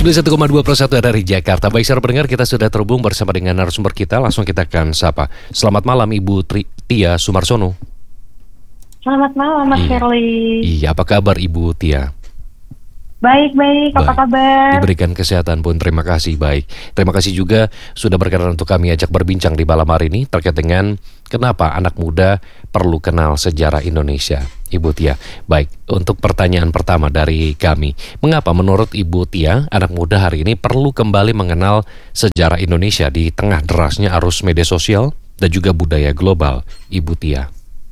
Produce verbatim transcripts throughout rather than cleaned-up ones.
sembilan puluh satu koma dua per satu dari Jakarta. Baik, saudara pendengar, kita sudah terhubung bersama dengan narasumber kita. Langsung kita akan sapa. Selamat malam Ibu Tri- Tia Sumarsono. Selamat malam Mas Shirley. Iya, apa kabar Ibu Tia? Baik-baik, apa Baik. kabar? Diberikan kesehatan pun, terima kasih. Baik, terima kasih juga sudah berkenan untuk kami ajak berbincang di malam hari ini terkait dengan kenapa anak muda perlu kenal sejarah Indonesia, Ibu Tia. Baik, untuk pertanyaan pertama dari kami, mengapa menurut Ibu Tia anak muda hari ini perlu kembali mengenal sejarah Indonesia di tengah derasnya arus media sosial dan juga budaya global, Ibu Tia?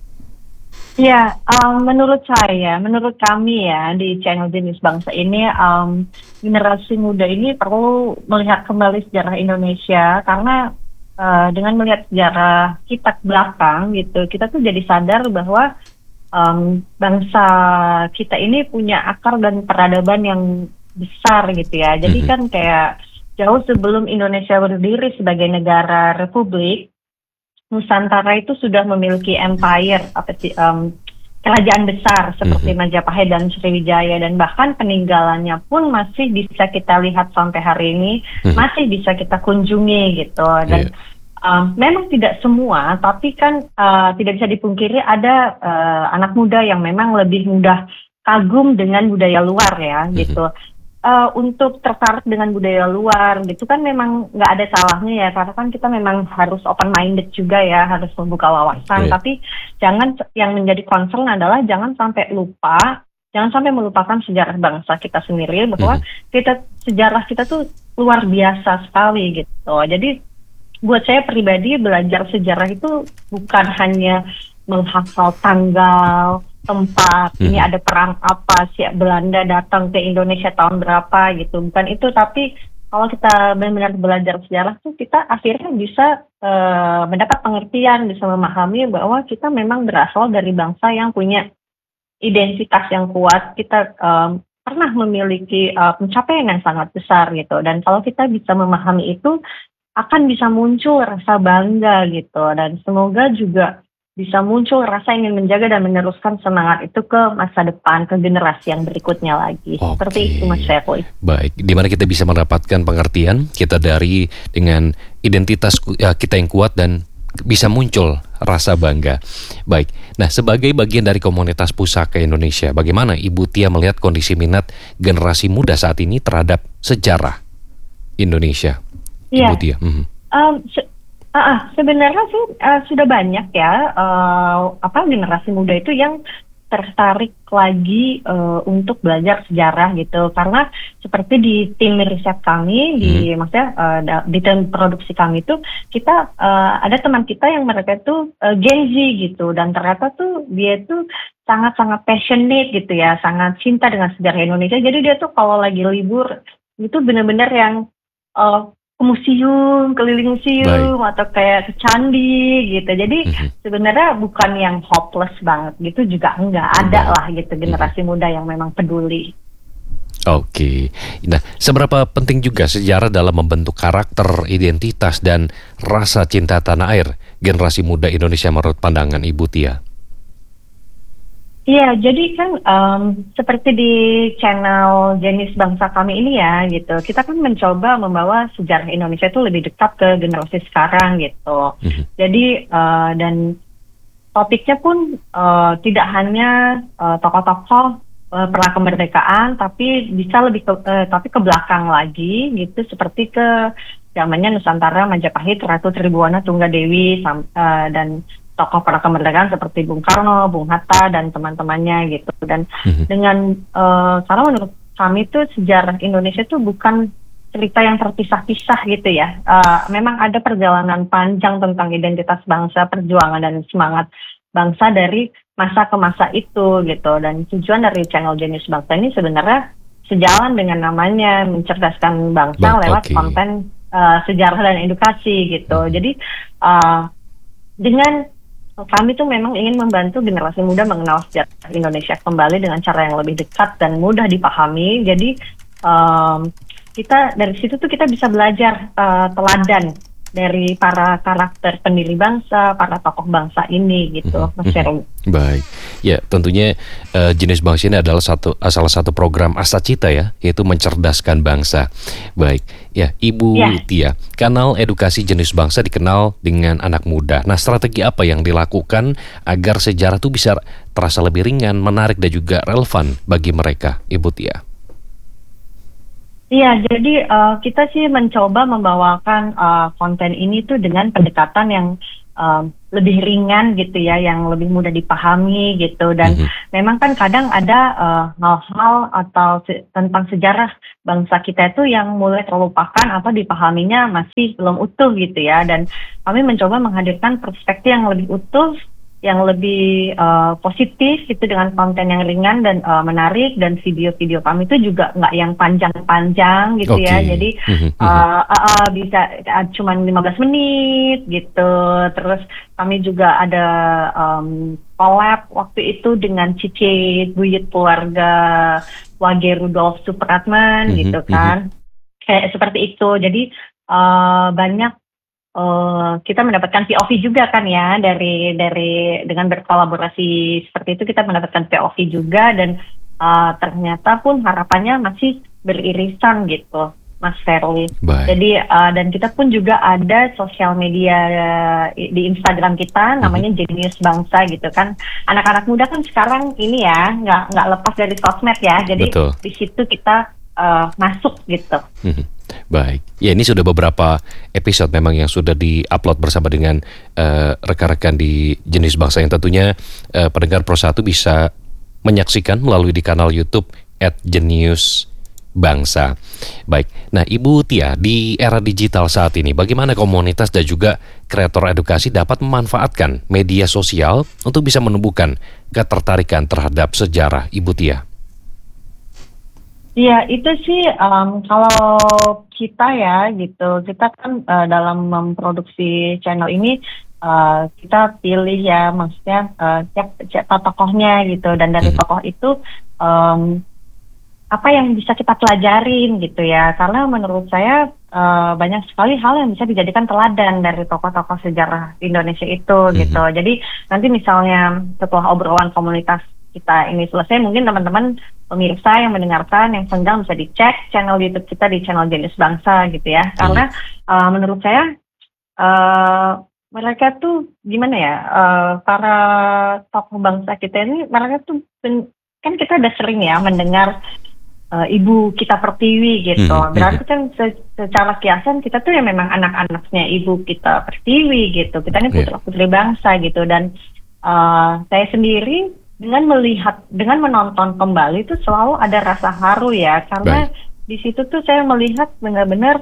Ya, um, menurut saya, menurut kami ya di channel Jenis Bangsa ini, um, generasi muda ini perlu melihat kembali sejarah Indonesia karena uh, dengan melihat sejarah kita ke belakang gitu, kita tuh jadi sadar bahwa um, bangsa kita ini punya akar dan peradaban yang besar gitu ya. Jadi kan kayak jauh sebelum Indonesia berdiri sebagai negara republik, Nusantara itu sudah memiliki empire, apa sih, um, kerajaan besar seperti mm-hmm. Majapahit dan Sriwijaya, dan bahkan peninggalannya pun masih bisa kita lihat sampai hari ini, mm-hmm. masih bisa kita kunjungi gitu. Dan yeah. um, memang tidak semua, tapi kan uh, tidak bisa dipungkiri ada uh, anak muda yang memang lebih mudah kagum dengan budaya luar ya, mm-hmm. gitu. Uh, untuk tertarik dengan budaya luar gitu kan memang nggak ada salahnya ya, karena kan kita memang harus open minded juga ya, harus membuka wawasan. Yeah. Tapi jangan, yang menjadi concern adalah jangan sampai lupa, jangan sampai melupakan sejarah bangsa kita sendiri, bahwa mm-hmm. kita sejarah kita tuh luar biasa sekali gitu. Jadi buat saya pribadi, belajar sejarah itu bukan hanya menghafal tanggal, tempat, hmm. ini ada perang apa sih, Belanda datang ke Indonesia tahun berapa gitu, bukan itu. Tapi kalau kita benar-benar belajar sejarah tuh kita akhirnya bisa uh, mendapat pengertian, bisa memahami bahwa kita memang berasal dari bangsa yang punya identitas yang kuat, kita um, pernah memiliki uh, pencapaian yang sangat besar gitu. Dan kalau kita bisa memahami itu, akan bisa muncul rasa bangga gitu, dan semoga juga bisa muncul rasa ingin menjaga dan meneruskan semangat itu ke masa depan, ke generasi yang berikutnya lagi. Oke. Seperti itu Mas Ferry. Baik, di mana kita bisa mendapatkan pengertian kita dari dengan identitas ya, kita yang kuat dan bisa muncul rasa bangga. Baik, nah sebagai bagian dari komunitas pusaka Indonesia, bagaimana Ibu Tia melihat kondisi minat generasi muda saat ini terhadap sejarah Indonesia? Iya. Ibu Tia. Mm-hmm. Um, se- Uh, sebenarnya sih uh, sudah banyak ya uh, apa generasi muda itu yang tertarik lagi uh, untuk belajar sejarah gitu, karena seperti di tim riset kami, hmm. di maksudnya uh, di tim produksi kami itu kita uh, ada teman kita yang mereka tuh uh, Gen Z gitu, dan ternyata tuh dia tuh sangat-sangat passionate gitu ya, sangat cinta dengan sejarah Indonesia. Jadi dia tuh kalau lagi libur itu benar-benar yang uh, ke museum, keliling museum, Baik. atau kayak ke candi gitu. Jadi mm-hmm. sebenarnya bukan yang hopeless banget gitu juga enggak, ada lah gitu generasi mm-hmm. muda yang memang peduli. Oke, nah seberapa penting juga sejarah dalam membentuk karakter, identitas, dan rasa cinta tanah air generasi muda Indonesia menurut pandangan Ibu Tia? Iya, jadi kan um, seperti di channel Jenis Bangsa kami ini ya gitu, kita kan mencoba membawa sejarah Indonesia itu lebih dekat ke generasi sekarang gitu. Mm-hmm. Jadi uh, dan topiknya pun uh, tidak hanya uh, tokoh-tokoh uh, pra kemerdekaan, tapi bisa lebih ke, uh, tapi ke belakang lagi gitu, seperti ke zamannya Nusantara, Majapahit, Ratu Tribhuwana Tunggadewi, sam, uh, dan tokoh para kemerdekaan seperti Bung Karno, Bung Hatta, dan teman-temannya gitu. Dan mm-hmm. dengan uh, karena menurut kami tuh sejarah Indonesia tuh bukan cerita yang terpisah-pisah gitu ya. Uh, memang ada perjalanan panjang tentang identitas bangsa, perjuangan dan semangat bangsa dari masa ke masa itu gitu. Dan tujuan dari channel Jenis Bangsa ini sebenarnya sejalan dengan namanya, mencerdaskan bangsa bah, lewat okay. konten uh, sejarah dan edukasi gitu. Mm-hmm. Jadi uh, dengan kami tuh memang ingin membantu generasi muda mengenal sejarah Indonesia kembali dengan cara yang lebih dekat dan mudah dipahami. Jadi um, kita dari situ tuh kita bisa belajar uh, teladan dari para karakter pendiri bangsa, para tokoh bangsa ini gitu, Mas Ferry. Baik, ya tentunya uh, Jenis Bangsa ini adalah satu uh, salah satu program Asacita ya, yaitu mencerdaskan bangsa. Baik, ya Ibu Ya. Tia, kanal edukasi Jenis Bangsa dikenal dengan anak muda. Nah, strategi apa yang dilakukan agar sejarah itu bisa terasa lebih ringan, menarik dan juga relevan bagi mereka, Ibu Tia? Iya, jadi uh, kita sih mencoba membawakan uh, konten ini tuh dengan pendekatan yang uh, lebih ringan gitu ya, yang lebih mudah dipahami gitu. Dan Mhm. memang kan kadang ada uh, hal-hal atau se- tentang sejarah bangsa kita itu yang mulai terlupakan atau dipahaminya masih belum utuh gitu ya. Dan kami mencoba menghadirkan perspektif yang lebih utuh, yang lebih uh, positif gitu dengan konten yang ringan dan uh, menarik, dan video-video kami itu juga nggak yang panjang-panjang gitu ya. Oke. Jadi Mhm, mhm. uh, uh, uh, bisa uh, cuman lima belas menit gitu. Terus kami juga ada um, collab waktu itu dengan Cici Buyut keluarga Wage Rudolf Supratman Mhm, gitu mhm. kan. Kayak seperti itu. Jadi uh, banyak eh, kita mendapatkan P O V juga kan ya, dari dari dengan berkolaborasi seperti itu kita mendapatkan P O V juga, dan eh, ternyata pun harapannya masih beririsan gitu, Mas Ferli. Baik. Jadi eh, dan kita pun juga ada sosial media eh, di Instagram kita namanya Jenius Bangsa gitu kan. Anak-anak muda kan sekarang ini ya nggak nggak lepas dari sosmed ya. Jadi Betul. di situ kita eh, masuk gitu. Mhm. Baik, ya ini sudah beberapa episode memang yang sudah di-upload bersama dengan eh, rekan-rekan di Jenis Bangsa yang tentunya eh, pendengar Pro satu bisa menyaksikan melalui di kanal YouTube at Jenius Bangsa. Baik, nah Ibu Tia, di era digital saat ini bagaimana komunitas dan juga kreator edukasi dapat memanfaatkan media sosial untuk bisa menumbuhkan ketertarikan terhadap sejarah, Ibu Tia? Iya, itu sih em, kalau kita ya gitu, kita kan eh, dalam memproduksi channel ini eh, kita pilih ya, maksudnya eh, siapa, siapa tokohnya gitu, dan dari Mhm. tokoh itu em, apa yang bisa kita pelajarin gitu ya, karena menurut saya eh, banyak sekali hal yang bisa dijadikan teladan dari tokoh-tokoh sejarah Indonesia itu gitu. Mhm. Jadi nanti misalnya setelah obrolan komunitas kita ini selesai, mungkin teman-teman pemirsa yang mendengarkan yang senggang bisa dicek channel YouTube kita di channel Jenius Bangsa gitu ya, karena eh, menurut saya eh, mereka tuh gimana ya, eh, para tokoh bangsa kita ini, mereka tuh ben- kan kita udah sering ya mendengar eh, ibu kita pertiwi gitu. Mhm, Berarti kan se- secara kiasan kita tuh ya memang anak-anaknya ibu kita pertiwi gitu. Kita ini Iya. putra putri bangsa gitu. Dan eh, saya sendiri dengan melihat, dengan menonton kembali itu selalu ada rasa haru ya, karena di situ tuh saya melihat benar-benar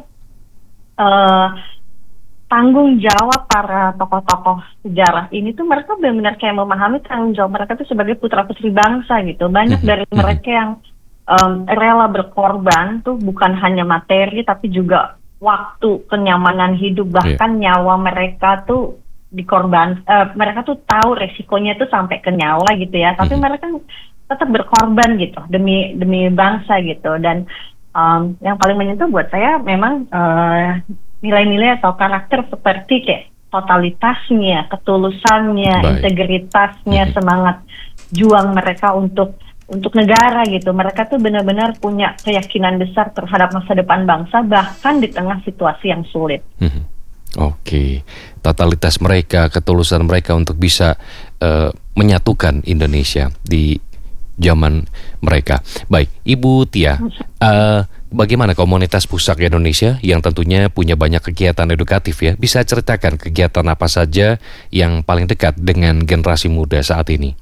eh, tanggung jawab para tokoh-tokoh sejarah ini tuh, mereka benar-benar kayak memahami tanggung jawab mereka tuh sebagai putra-putri bangsa gitu. Banyak Mhm, dari mhm. mereka yang em, rela berkorban tuh bukan hanya materi tapi juga waktu, kenyamanan hidup, bahkan nyawa mereka tuh dikorban. eh, mereka tuh tahu resikonya tuh sampai ke nyawa gitu ya, tapi Mhm. mereka tetap berkorban gitu demi demi bangsa gitu. Dan em, yang paling menyentuh buat saya memang eh, nilai-nilai atau karakter seperti kayak totalitasnya, ketulusannya, Baik. integritasnya, Mhm. semangat juang mereka untuk untuk negara gitu. Mereka tuh benar-benar punya keyakinan besar terhadap masa depan bangsa, bahkan di tengah situasi yang sulit. Mhm. Oke, totalitas mereka, ketulusan mereka untuk bisa eh, menyatukan Indonesia di zaman mereka. Baik, Ibu Tia, eh, bagaimana komunitas Pusaka Indonesia yang tentunya punya banyak kegiatan edukatif ya? Bisa ceritakan kegiatan apa saja yang paling dekat dengan generasi muda saat ini?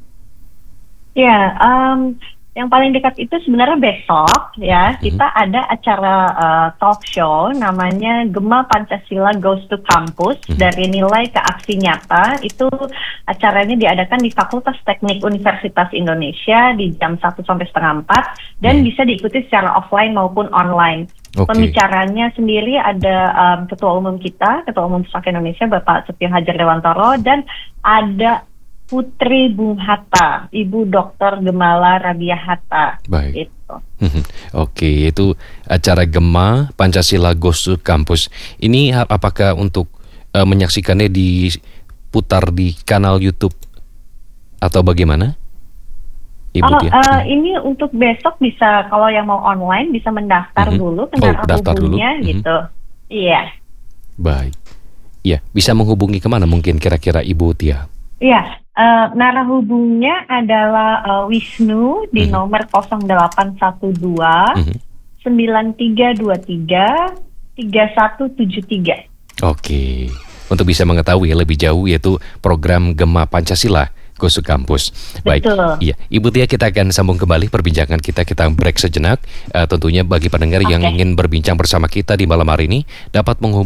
Ya, em, yang paling dekat itu sebenarnya besok ya, kita ada acara eh, talk show namanya Gema Pancasila Goes to Campus, Mhm. dari nilai ke aksi nyata. Itu acaranya diadakan di Fakultas Teknik Universitas Indonesia di jam satu sampai setengah empat, dan Mhm. bisa diikuti secara offline maupun online. Oke. Pembicaranya sendiri ada em, Ketua Umum kita, Ketua Umum Pusaka Indonesia Bapak Setio Hajar Dewantoro, dan ada Putri Bung Hatta, Ibu Doktor Gemala Rabia Hatta. Baik. Gitu. Oke, itu acara Gema Pancasila Goes to Campus. Ini ap- apakah untuk uh, menyaksikannya diputar di kanal YouTube atau bagaimana, Ibu Oh, Tia? eh, ini untuk besok bisa, kalau yang mau online bisa mendaftar Mhm. dulu ke Oh, narah daftar dulu. hubungnya Mhm. gitu. Iya, Baik. Ya, bisa menghubungi kemana mungkin kira-kira Ibu Tia? iya. Eh, narah hubungnya adalah eh, Wisnu di Mhm. nomor nol delapan satu dua Mhm. sembilan tiga dua tiga tiga satu tujuh tiga. Oke, untuk bisa mengetahui lebih jauh yaitu program Gema Pancasila Goes to Campus. Baik, Betul. iya, Ibu Tia, kita akan sambung kembali perbincangan kita. Kita break sejenak. Eh, tentunya bagi pendengar yang Oke. ingin berbincang bersama kita di malam hari ini dapat menghubungi